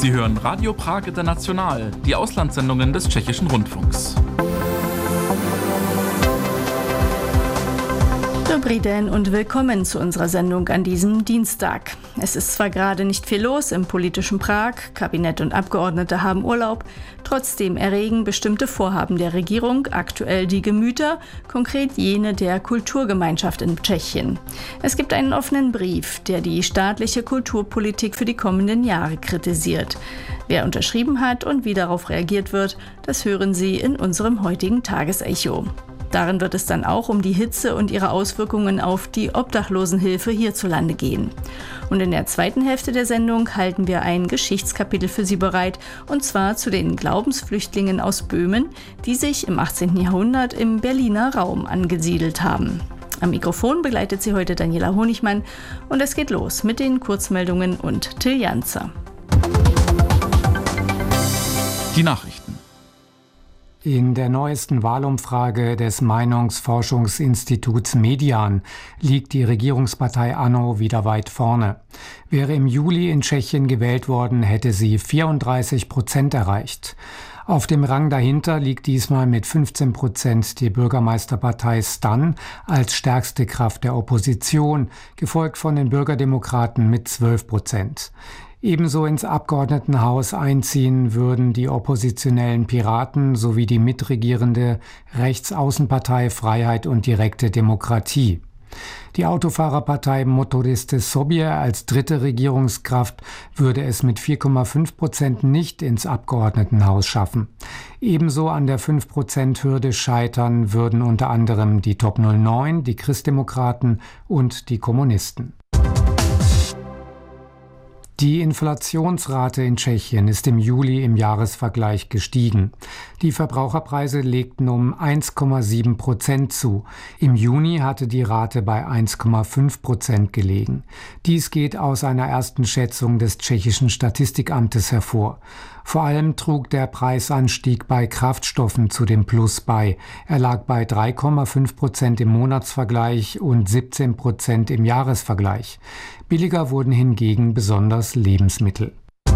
Sie hören Radio Prag International, die Auslandssendungen des Tschechischen Rundfunks. Dobrý den und willkommen zu unserer Sendung an diesem Dienstag. Es ist zwar gerade nicht viel los im politischen Prag, Kabinett und Abgeordnete haben Urlaub, trotzdem erregen bestimmte Vorhaben der Regierung aktuell die Gemüter, konkret jene der Kulturgemeinschaft in Tschechien. Es gibt einen offenen Brief, der die staatliche Kulturpolitik für die kommenden Jahre kritisiert. Wer unterschrieben hat und wie darauf reagiert wird, das hören Sie in unserem heutigen Tagesecho. Darin wird es dann auch um die Hitze und ihre Auswirkungen auf die Obdachlosenhilfe hierzulande gehen. Und in der zweiten Hälfte der Sendung halten wir ein Geschichtskapitel für Sie bereit, und zwar zu den Glaubensflüchtlingen aus Böhmen, die sich im 18. Jahrhundert im Berliner Raum angesiedelt haben. Am Mikrofon begleitet Sie heute Daniela Honigmann und es geht los mit den Kurzmeldungen und Till Janzer. Die Nachrichten. In der neuesten Wahlumfrage des Meinungsforschungsinstituts Median liegt die Regierungspartei ANO wieder weit vorne. Wäre im Juli in Tschechien gewählt worden, hätte sie 34% erreicht. Auf dem Rang dahinter liegt diesmal mit 15% die Bürgermeisterpartei STAN als stärkste Kraft der Opposition, gefolgt von den Bürgerdemokraten mit 12%. Ebenso ins Abgeordnetenhaus einziehen würden die oppositionellen Piraten sowie die mitregierende Rechtsaußenpartei Freiheit und direkte Demokratie. Die Autofahrerpartei Motoriste Sobě als dritte Regierungskraft würde es mit 4,5% nicht ins Abgeordnetenhaus schaffen. Ebenso an der 5%-Hürde scheitern würden unter anderem die Top 09, die Christdemokraten und die Kommunisten. Die Inflationsrate in Tschechien ist im Juli im Jahresvergleich gestiegen. Die Verbraucherpreise legten um 1,7% zu. Im Juni hatte die Rate bei 1,5% gelegen. Dies geht aus einer ersten Schätzung des tschechischen Statistikamtes hervor. Vor allem trug der Preisanstieg bei Kraftstoffen zu dem Plus bei. Er lag bei 3,5% im Monatsvergleich und 17% im Jahresvergleich. Billiger wurden hingegen besonders Lebensmittel.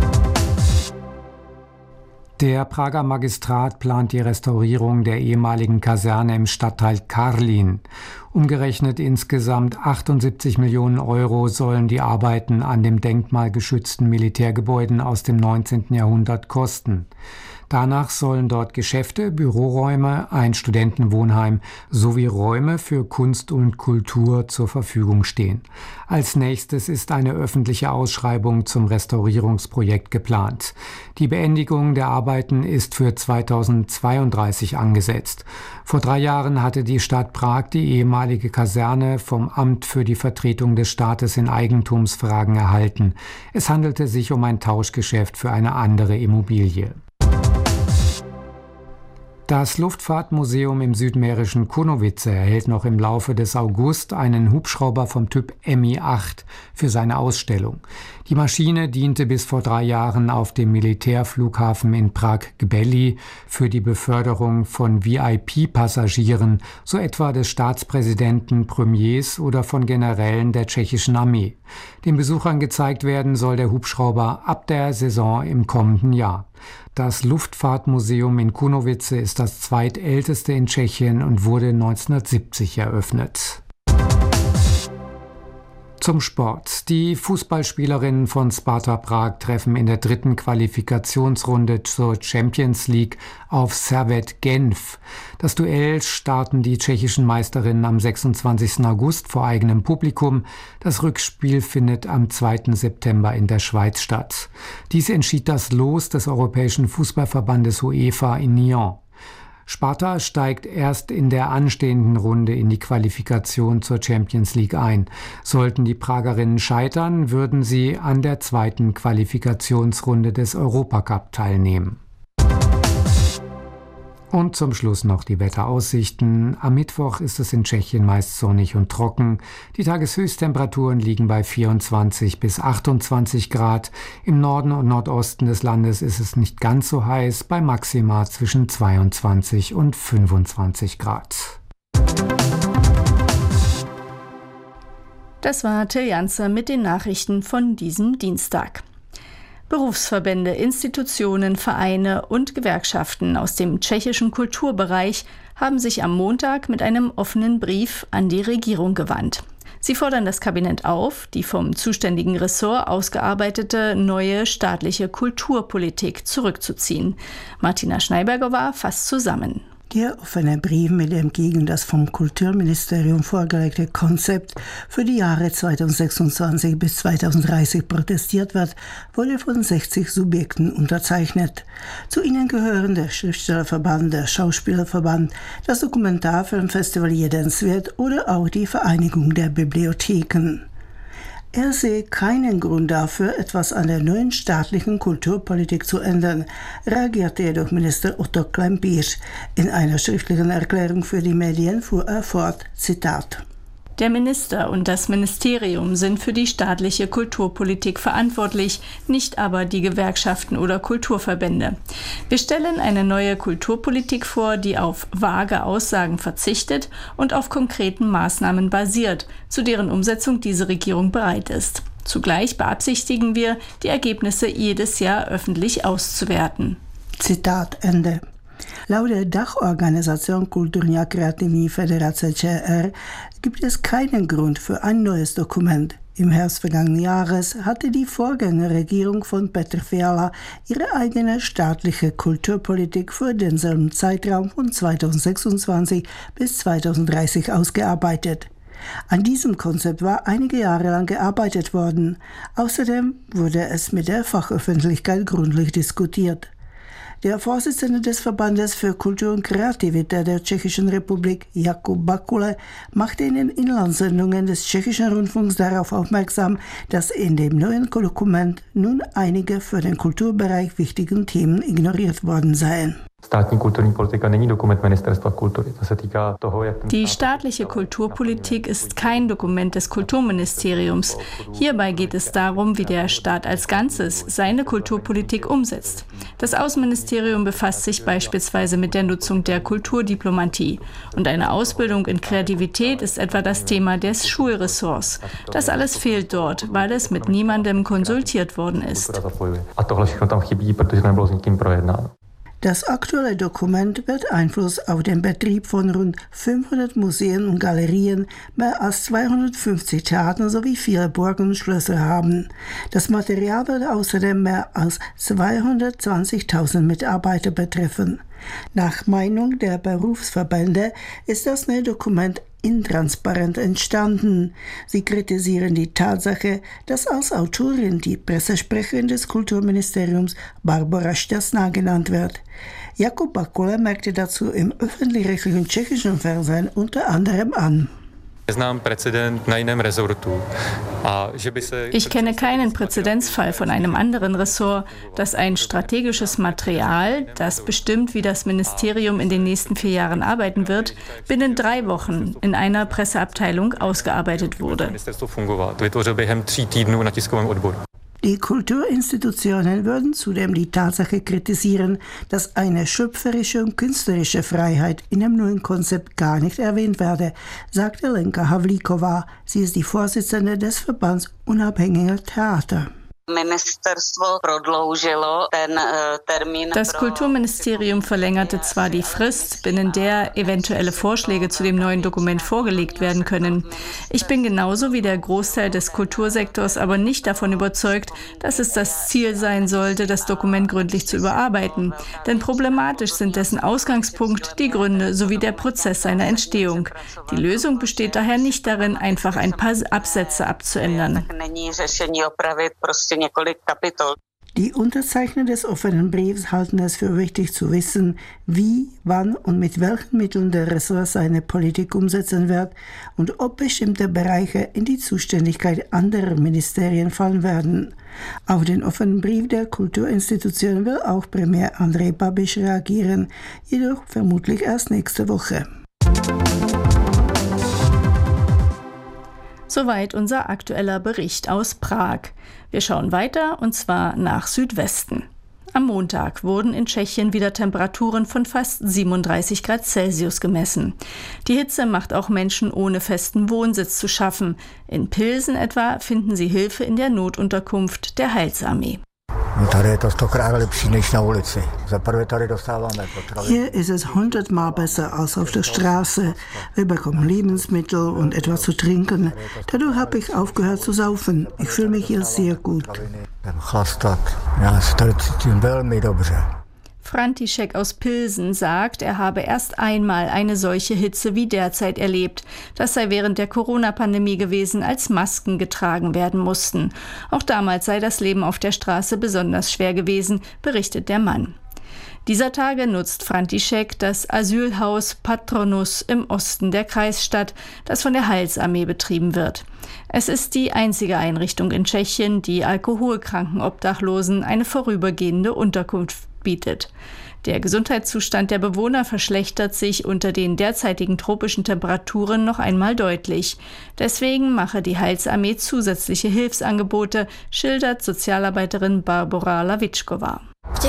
Der Prager Magistrat plant die Restaurierung der ehemaligen Kaserne im Stadtteil Karlín. Umgerechnet insgesamt 78 Millionen Euro sollen die Arbeiten an dem denkmalgeschützten Militärgebäuden aus dem 19. Jahrhundert kosten. Danach sollen dort Geschäfte, Büroräume, ein Studentenwohnheim sowie Räume für Kunst und Kultur zur Verfügung stehen. Als nächstes ist eine öffentliche Ausschreibung zum Restaurierungsprojekt geplant. Die Beendigung der Arbeiten ist für 2032 angesetzt. Vor 3 Jahren hatte die Stadt Prag die ehemalige Kaserne vom Amt für die Vertretung des Staates in Eigentumsfragen erhalten. Es handelte sich um ein Tauschgeschäft für eine andere Immobilie. Das Luftfahrtmuseum im südmährischen Kunovice erhält noch im Laufe des August einen Hubschrauber vom Typ Mi-8 für seine Ausstellung. Die Maschine diente bis vor 3 Jahren auf dem Militärflughafen in Prag-Gbely für die Beförderung von VIP-Passagieren, so etwa des Staatspräsidenten, Premiers oder von Generälen der tschechischen Armee. Den Besuchern gezeigt werden soll der Hubschrauber ab der Saison im kommenden Jahr. Das Luftfahrtmuseum in Kunovice ist das zweitälteste in Tschechien und wurde 1970 eröffnet. Zum Sport. Die Fußballspielerinnen von Sparta Prag treffen in der 3. Qualifikationsrunde zur Champions League auf Servette Genf. Das Duell starten die tschechischen Meisterinnen am 26. August vor eigenem Publikum. Das Rückspiel findet am 2. September in der Schweiz statt. Dies entschied das Los des Europäischen Fußballverbandes UEFA in Nyon. Sparta steigt erst in der anstehenden Runde in die Qualifikation zur Champions League ein. Sollten die Pragerinnen scheitern, würden sie an der 2. Qualifikationsrunde des Europacup teilnehmen. Und zum Schluss noch die Wetteraussichten. Am Mittwoch ist es in Tschechien meist sonnig und trocken. Die Tageshöchsttemperaturen liegen bei 24 bis 28 Grad. Im Norden und Nordosten des Landes ist es nicht ganz so heiß, bei Maxima zwischen 22 und 25 Grad. Das war Till Janzer mit den Nachrichten von diesem Dienstag. Berufsverbände, Institutionen, Vereine und Gewerkschaften aus dem tschechischen Kulturbereich haben sich am Montag mit einem offenen Brief an die Regierung gewandt. Sie fordern das Kabinett auf, die vom zuständigen Ressort ausgearbeitete neue staatliche Kulturpolitik zurückzuziehen. Martina Schneiberger fasst zusammen. Der offene Brief, mit dem gegen das vom Kulturministerium vorgelegte Konzept für die Jahre 2026 bis 2030 protestiert wird, wurde von 60 Subjekten unterzeichnet. Zu ihnen gehören der Schriftstellerverband, der Schauspielerverband, das Dokumentarfilmfestival Jedenswert oder auch die Vereinigung der Bibliotheken. Er sehe keinen Grund dafür, etwas an der neuen staatlichen Kulturpolitik zu ändern, reagierte jedoch Minister Otto Klempíř. In einer schriftlichen Erklärung für die Medien fuhr er fort, Zitat: Der Minister und das Ministerium sind für die staatliche Kulturpolitik verantwortlich, nicht aber die Gewerkschaften oder Kulturverbände. Wir stellen eine neue Kulturpolitik vor, die auf vage Aussagen verzichtet und auf konkreten Maßnahmen basiert, zu deren Umsetzung diese Regierung bereit ist. Zugleich beabsichtigen wir, die Ergebnisse jedes Jahr öffentlich auszuwerten. Zitat Ende. Laut der Dachorganisation Kulturní a Kreativní Federace ČR gibt es keinen Grund für ein neues Dokument. Im Herbst vergangenen Jahres hatte die Vorgängerregierung von Petr Fiala ihre eigene staatliche Kulturpolitik für denselben Zeitraum von 2026 bis 2030 ausgearbeitet. An diesem Konzept war einige Jahre lang gearbeitet worden. Außerdem wurde es mit der Fachöffentlichkeit gründlich diskutiert. Der Vorsitzende des Verbandes für Kultur und Kreativität der Tschechischen Republik, Jakub Bakule, machte in den Inlandssendungen des Tschechischen Rundfunks darauf aufmerksam, dass in dem neuen Dokument nun einige für den Kulturbereich wichtigen Themen ignoriert worden seien. Die staatliche Kulturpolitik ist kein Dokument des Kulturministeriums. Hierbei geht es darum, wie der Staat als Ganzes seine Kulturpolitik umsetzt. Das Außenministerium befasst sich beispielsweise mit der Nutzung der Kulturdiplomatie. Und eine Ausbildung in Kreativität ist etwa das Thema des Schulressorts. Das alles fehlt dort, weil es mit niemandem konsultiert worden ist. Das aktuelle Dokument wird Einfluss auf den Betrieb von rund 500 Museen und Galerien, mehr als 250 Theatern sowie viele Burgen und Schlösser haben. Das Material wird außerdem mehr als 220.000 Mitarbeiter betreffen. Nach Meinung der Berufsverbände ist das neue Dokument intransparent entstanden. Sie kritisieren die Tatsache, dass als Autorin die Pressesprecherin des Kulturministeriums Barbora Šťastná genannt wird. Jakub Bakule merkte dazu im öffentlich-rechtlichen tschechischen Fernsehen unter anderem an: Ich kenne keinen Präzedenzfall von einem anderen Ressort, dass ein strategisches Material, das bestimmt, wie das Ministerium in den nächsten 4 Jahren arbeiten wird, binnen 3 Wochen in einer Presseabteilung ausgearbeitet wurde. Die Kulturinstitutionen würden zudem die Tatsache kritisieren, dass eine schöpferische und künstlerische Freiheit in dem neuen Konzept gar nicht erwähnt werde, sagte Lenka Havlíková. Sie ist die Vorsitzende des Verbands Unabhängiger Theater. Das Kulturministerium verlängerte zwar die Frist, binnen der eventuelle Vorschläge zu dem neuen Dokument vorgelegt werden können. Ich bin genauso wie der Großteil des Kultursektors aber nicht davon überzeugt, dass es das Ziel sein sollte, das Dokument gründlich zu überarbeiten. Denn problematisch sind dessen Ausgangspunkt, die Gründe sowie der Prozess seiner Entstehung. Die Lösung besteht daher nicht darin, einfach ein paar Absätze abzuändern. Die Unterzeichner des offenen Briefs halten es für wichtig zu wissen, wie, wann und mit welchen Mitteln der Ressort seine Politik umsetzen wird und ob bestimmte Bereiche in die Zuständigkeit anderer Ministerien fallen werden. Auf den offenen Brief der Kulturinstitutionen will auch Premier Andrej Babiš reagieren, jedoch vermutlich erst nächste Woche. Soweit unser aktueller Bericht aus Prag. Wir schauen weiter, und zwar nach Südwesten. Am Montag wurden in Tschechien wieder Temperaturen von fast 37 Grad Celsius gemessen. Die Hitze macht auch Menschen ohne festen Wohnsitz zu schaffen. In Pilsen etwa finden sie Hilfe in der Notunterkunft der Heilsarmee. Hier ist es 100-mal besser als auf der Straße. Wir bekommen Lebensmittel und etwas zu trinken. Dadurch habe ich aufgehört zu saufen. Ich fühle mich hier sehr gut. František aus Pilsen sagt, er habe erst einmal eine solche Hitze wie derzeit erlebt. Das sei während der Corona-Pandemie gewesen, als Masken getragen werden mussten. Auch damals sei das Leben auf der Straße besonders schwer gewesen, berichtet der Mann. Dieser Tage nutzt František das Asylhaus Patronus im Osten der Kreisstadt, das von der Heilsarmee betrieben wird. Es ist die einzige Einrichtung in Tschechien, die alkoholkranken Obdachlosen eine vorübergehende Unterkunft bietet. Der Gesundheitszustand der Bewohner verschlechtert sich unter den derzeitigen tropischen Temperaturen noch einmal deutlich. Deswegen mache die Heilsarmee zusätzliche Hilfsangebote, schildert Sozialarbeiterin Barbora Lavičková.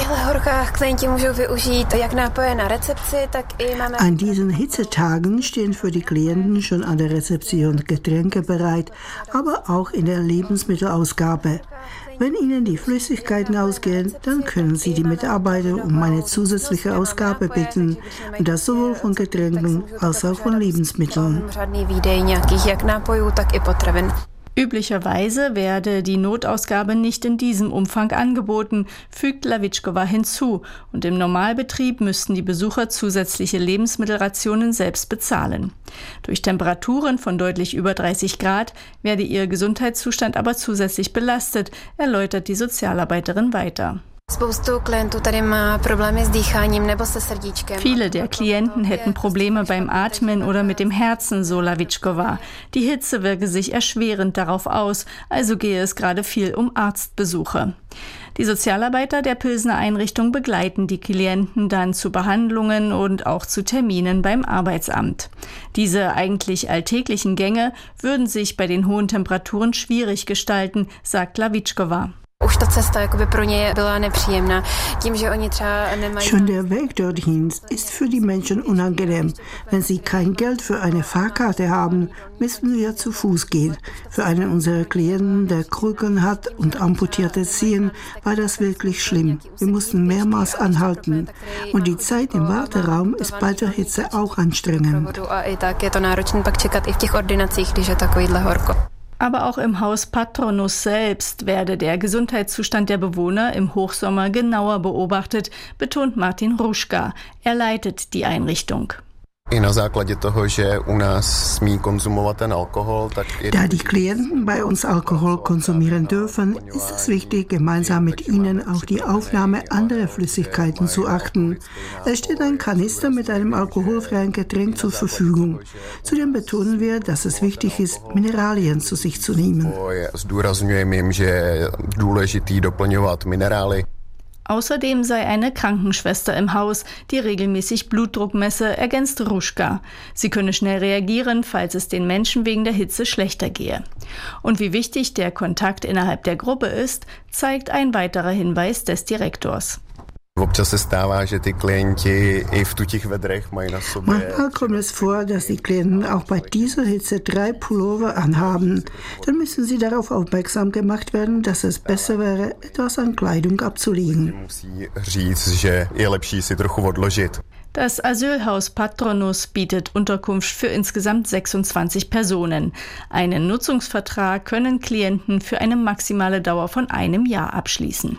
An diesen Hitzetagen stehen für die Klienten schon an der Rezeption Getränke bereit, aber auch in der Lebensmittelausgabe. Wenn Ihnen die Flüssigkeiten ausgehen, dann können Sie die Mitarbeiter um eine zusätzliche Ausgabe bitten, und das sowohl von Getränken als auch von Lebensmitteln. Üblicherweise werde die Notausgabe nicht in diesem Umfang angeboten, fügt Lavičková hinzu, und im Normalbetrieb müssten die Besucher zusätzliche Lebensmittelrationen selbst bezahlen. Durch Temperaturen von deutlich über 30 Grad werde ihr Gesundheitszustand aber zusätzlich belastet, erläutert die Sozialarbeiterin weiter. Viele der Klienten hätten Probleme beim Atmen oder mit dem Herzen, so Lavičková. Die Hitze wirke sich erschwerend darauf aus, also gehe es gerade viel um Arztbesuche. Die Sozialarbeiter der Pilsener Einrichtung begleiten die Klienten dann zu Behandlungen und auch zu Terminen beim Arbeitsamt. Diese eigentlich alltäglichen Gänge würden sich bei den hohen Temperaturen schwierig gestalten, sagt Lavičková. Schon der Weg dorthin ist für die Menschen unangenehm. Wenn sie kein Geld für eine Fahrkarte haben, müssen wir zu Fuß gehen. Für einen unserer Klienten, der Krücken hat und amputierte Zehen, war das wirklich schlimm. Wir mussten mehrmals anhalten. Und die Zeit im Warteraum ist bei der Hitze auch anstrengend. Aber auch im Haus Patronus selbst werde der Gesundheitszustand der Bewohner im Hochsommer genauer beobachtet, betont Martin Hruška. Er leitet die Einrichtung. Da die Klienten bei uns Alkohol konsumieren dürfen, ist es wichtig, gemeinsam mit ihnen auf die Aufnahme anderer Flüssigkeiten zu achten. Es steht ein Kanister mit einem alkoholfreien Getränk zur Verfügung. Zudem betonen wir, dass es wichtig ist, Mineralien zu sich zu nehmen. Außerdem sei eine Krankenschwester im Haus, die regelmäßig Blutdruck messe, ergänzt Hruška. Sie könne schnell reagieren, falls es den Menschen wegen der Hitze schlechter gehe. Und wie wichtig der Kontakt innerhalb der Gruppe ist, zeigt ein weiterer Hinweis des Direktors. Manchmal kommt es vor, dass die Klienten auch bei dieser Hitze 3 Pullover anhaben. Dann müssen sie darauf aufmerksam gemacht werden, dass es besser wäre, etwas an Kleidung abzulegen. Das Asylhaus Patronus bietet Unterkunft für insgesamt 26 Personen. Einen Nutzungsvertrag können Klienten für eine maximale Dauer von 1 Jahr abschließen.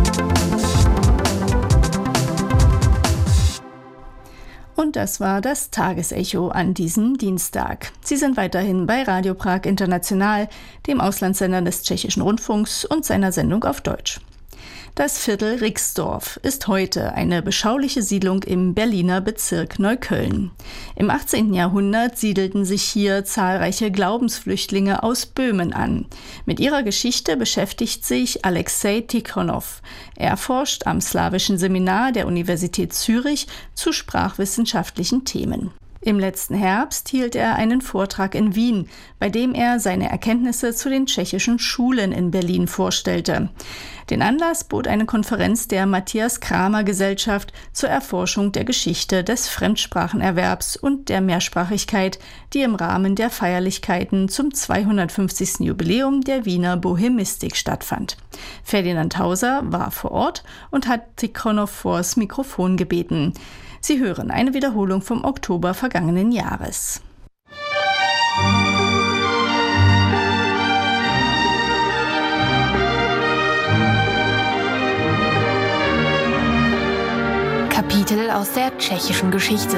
Und das war das Tagesecho an diesem Dienstag. Sie sind weiterhin bei Radio Prag International, dem Auslandssender des Tschechischen Rundfunks und seiner Sendung auf Deutsch. Das Viertel Rixdorf ist heute eine beschauliche Siedlung im Berliner Bezirk Neukölln. Im 18. Jahrhundert siedelten sich hier zahlreiche Glaubensflüchtlinge aus Böhmen an. Mit ihrer Geschichte beschäftigt sich Alexei Tikhonov. Er forscht am Slawischen Seminar der Universität Zürich zu sprachwissenschaftlichen Themen. Im letzten Herbst hielt er einen Vortrag in Wien, bei dem er seine Erkenntnisse zu den tschechischen Schulen in Berlin vorstellte. Den Anlass bot eine Konferenz der Matthias Kramer Gesellschaft zur Erforschung der Geschichte des Fremdsprachenerwerbs und der Mehrsprachigkeit, die im Rahmen der Feierlichkeiten zum 250. Jubiläum der Wiener Bohemistik stattfand. Ferdinand Hauser war vor Ort und hat Tikhonov vors Mikrofon gebeten. Sie hören eine Wiederholung vom Oktober vergangenen Jahres. Kapitel aus der tschechischen Geschichte.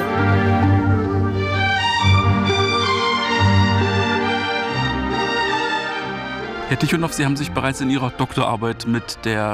Herr Tikhonov, Sie haben sich bereits in Ihrer Doktorarbeit mit der